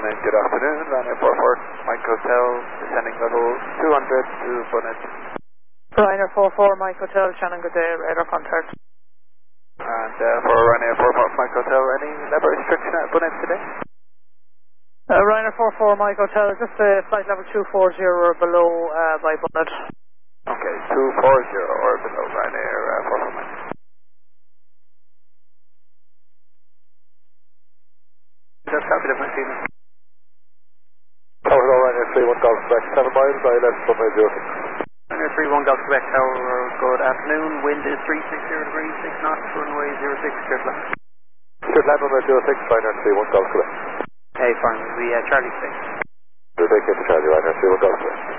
Bonnet, good afternoon. Ryanair 44 Mike Hotel, descending level 200 to Bonnet. Ryanair 44 Mike Hotel, Shannon, good day, radar contact. And for Ryanair 44 Mike Hotel, any level restriction at Bonnet today? Ryanair 44 Mike Hotel, just flight level 240 or below by Bonnet. Okay, 240 or below Ryanair 44 Mike. Just copy the machine. Tower Hello, Ryanair 31 Golf Quebec, 7 miles, ILS runway 06. Ryanair 31 Golf Quebec Tower, good afternoon, wind is 360 degrees, 6 knots, runway 06, clear to land. Clear to land runway 06, Ryanair 31 Golf Quebec. Hey, fine, we Charlie 6. We'll take it to Charlie, Ryanair 31 Golf Quebec.